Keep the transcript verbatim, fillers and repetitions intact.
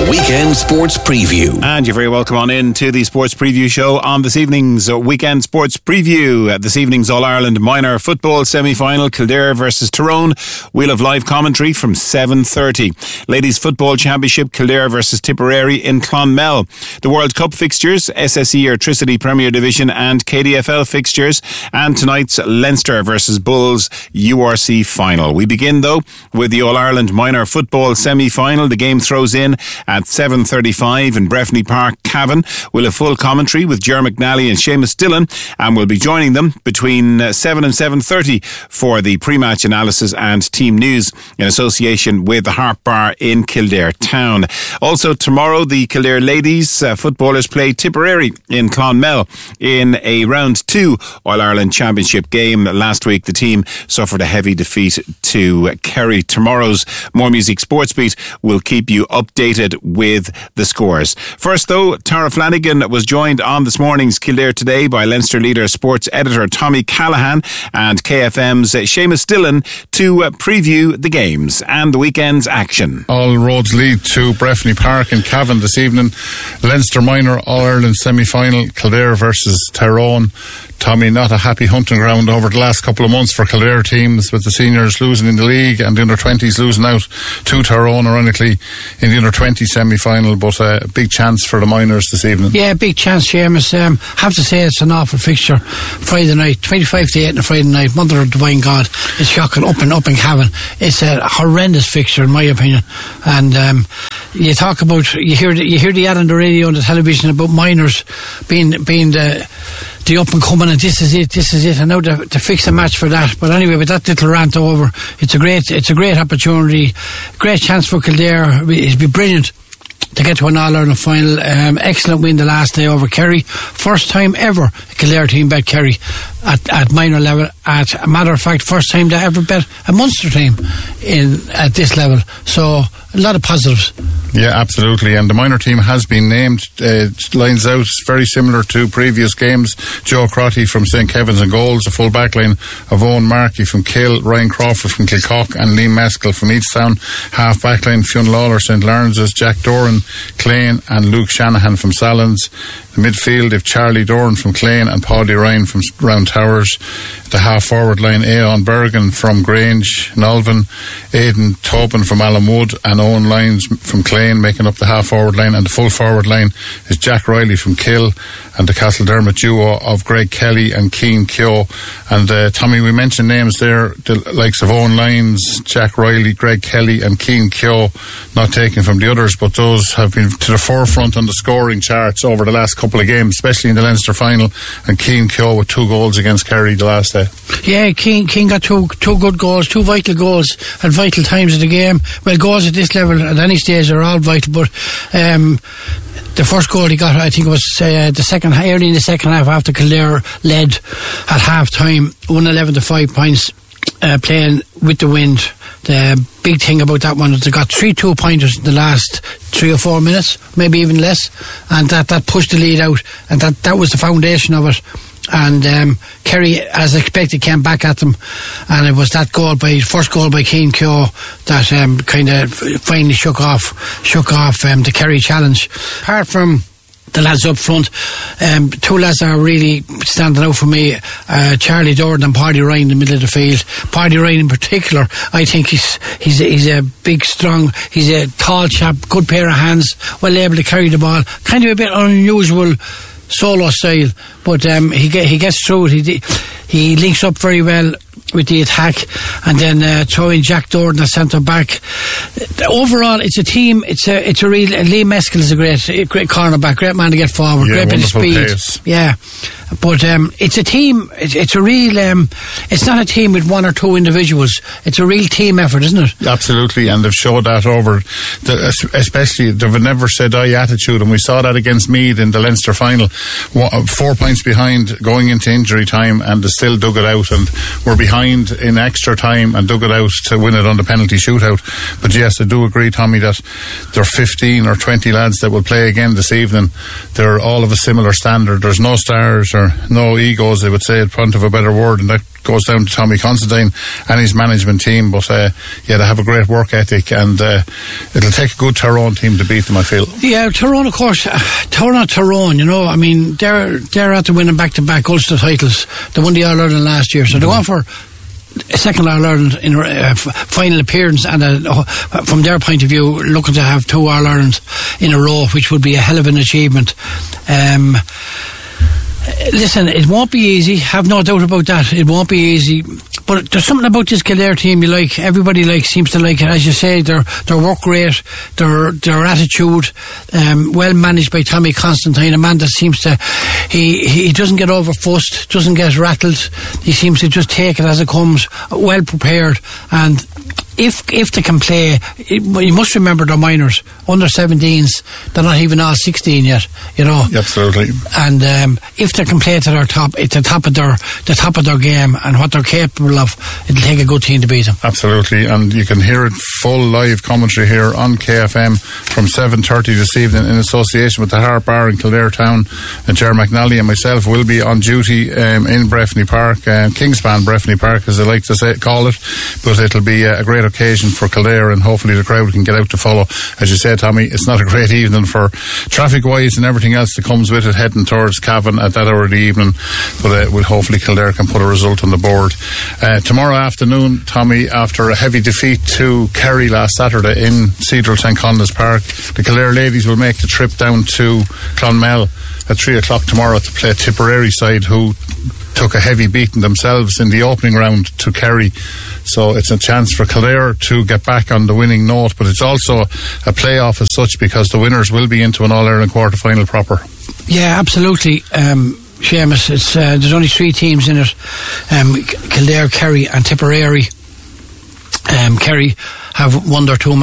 The Weekend Sports Preview. And you're very welcome on in to the Sports Preview show on this evening's Weekend Sports Preview. This evening's All-Ireland Minor Football Semi-Final, Kildare versus Tyrone. We'll have live commentary from seven thirty. Ladies Football Championship, Kildare versus Tipperary in Clonmel. The World Cup fixtures, S S E Airtricity Premier Division and K D F L fixtures. And tonight's Leinster versus Bulls U R C final. We begin though with the All-Ireland Minor Football Semi-Final. The game throws in at seven thirty-five in Breffni Park, Cavan. We'll have full commentary with Ger McNally and Seamus Dillon, and we'll be joining them between seven and seven thirty for the pre-match analysis and team news in association with the Harp Bar in Kildare Town. Also tomorrow, the Kildare ladies uh, footballers play Tipperary in Clonmel in a round two All-Ireland Championship game. Last week the team suffered a heavy defeat to Kerry. Tomorrow's More Music Sports Beat will keep you updated with the scores. First though, Tara Flanagan was joined on this morning's Kildare Today by Leinster Leader sports editor Tommy Callahan and K F M's Seamus Dillon to uh, preview the games and the weekend's action. All roads lead to Breffni Park in Cavan this evening. Leinster Minor All-Ireland Semi-Final, Kildare versus Tyrone. Tommy, not a happy hunting ground over the last couple of months for Kildare teams, with the seniors losing in the league and the under twenties losing out to Tyrone, ironically, in the under twenty semi-final, but a uh, big chance for the minors this evening. Yeah, big chance, Seamus. Um, have to say it's an awful fixture. Friday night, twenty-five to eight on a Friday night, Mother of Divine God, it's shocking, up and up in Cavan. It's a horrendous fixture in my opinion, and um, you talk about, you hear the, you hear the ad on the radio and the television about minors being being the the up and coming, and this is it, this is it, and now to, to fix a match for that. But anyway, with that little rant over, it's a great, it's a great opportunity, great chance for Kildare. It'd be brilliant to get to an All-Ireland final. Um, excellent win the last day over Kerry. First time ever a Kildare team bet Kerry at, at minor level. At a matter of fact, first time they ever bet a Munster team in at this level. So a lot of positives. Yeah, absolutely. And the minor team has been named. Uh, lines out very similar to previous games. Joe Crotty from Saint Kevin's and goals. The full back line of Owen Markey from Kill, Ryan Crawford from Kilcock and Liam Maskell from Easttown. Half back line, Fionn Lawler, Saint Lawrence's, Jack Doran, Clane and Luke Shanahan from Salins. The midfield, if Charlie Doran from Clane and Paddy Ryan from Round Towers. The half forward line, Aon Bergen from Grange, Nolvan, Aidan Tobin from Allen Wood and Owen Lyons from Clane making up the half forward line, and the full forward line is Jack Riley from Kill and the Castledermot duo of Greg Kelly and Keane Keogh. And uh, Tommy, we mentioned names there, the likes of Owen Lyons, Jack Riley, Greg Kelly and Keane Keogh, not taken from the others, but those have been to the forefront on the scoring charts over the last couple of games, especially in the Leinster final, and Keane Keogh with two goals against Kerry the last day. Yeah, Keane, Keane got two two good goals, two vital goals at vital times of the game. Well, goals at this level at any stage are all vital, but um, the first goal he got, I think it was uh, the second, early in the second half after Kildare led at half time, one eleven to five points, uh, playing with the wind. The big thing about that one is they got three two pointers in the last three or four minutes, maybe even less, and that, that pushed the lead out, and that, that was the foundation of it. And um, Kerry, as expected, came back at them, and it was that goal by first goal by Keane Keogh that um, kind of finally shook off shook off um, the Kerry challenge. Apart from the lads up front, um, two lads are really standing out for me, uh, Charlie Doran and Paddy Ryan in the middle of the field. Paddy Ryan in particular, I think he's he's a, he's a big, strong, he's a tall chap, good pair of hands, well able to carry the ball, kind of a bit unusual solo style, but um, he get, he gets through it. He he links up very well with the attack, and then uh, throw in Jack Doran at centre back. Overall, it's a team. It's a it's a real. Liam Maskell is a great great cornerback, great man to get forward, yeah, great bit of speed. Pace. Yeah, but um, it's a team. It's, it's a real. Um, it's not a team with one or two individuals. It's a real team effort, isn't it? Absolutely, and they've showed that over, the, especially they've never said die attitude, and we saw that against Meath in the Leinster final. Four points behind going into injury time, and they still dug it out, and were behind in extra time and dug it out to win it on the penalty shootout. But yes, I do agree, Tommy, that there are fifteen or twenty lads that will play again this evening. They're all of a similar standard. There's no stars or there. No egos, I would say, in front of a better word, and that goes down to Tommy Considine and his management team. But uh, yeah, they have a great work ethic, and uh, it'll take a good Tyrone team to beat them, I feel. Yeah, Tyrone, of course. Uh, Tyrone, Tyrone, you know, I mean, they're they're after winning back-to-back Ulster titles. They won the All-Ireland last year, so they're going for a second All-Ireland in uh, f- final appearance, and uh, uh, from their point of view, looking to have two All-Irelands in a row, which would be a hell of an achievement. Um, listen, it won't be easy, have no doubt about that. It won't be easy, but there's something about this Kildare team you like. Everybody like seems to like it, as you say. Their their work rate, their their attitude, um, well managed by Tommy Considine. A man that seems to he he doesn't get over fussed, doesn't get rattled. He seems to just take it as it comes, well prepared. And if if they can play, it, you must remember they're minors, under seventeens. They're not even all sixteen yet, you know. Absolutely. And um, if they can play to their top, at the top of their the top of their game and what they're capable of, it'll take a good team to beat them. Absolutely, and you can hear it full live commentary here on K F M from seven thirty this evening in association with the Harp Bar in Kildare Town. And Ger McNally and myself will be on duty um, in Breffni Park, uh, Kingspan Breffni Park, as I like to say, call it. But it'll be uh, a great occasion for Kildare, and hopefully the crowd can get out to follow. As you said, Tommy, it's not a great evening for traffic-wise and everything else that comes with it, heading towards Cavan at that hour of the evening. But uh, we'll hopefully Kildare can put a result on the board. Uh, tomorrow afternoon, Tommy, after a heavy defeat to Kerry last Saturday in Cedral St Conleth's Park, the Kildare ladies will make the trip down to Clonmel at three o'clock tomorrow to play Tipperary side, who took a heavy beating themselves in the opening round to Kerry. So it's a chance for Kildare to get back on the winning note, but it's also a playoff as such, because the winners will be into an All-Ireland quarter-final proper. Yeah, absolutely. Um, Seamus, it's, uh, there's only three teams in it. Um, Kildare, Kerry and Tipperary. Um, Kerry have won their two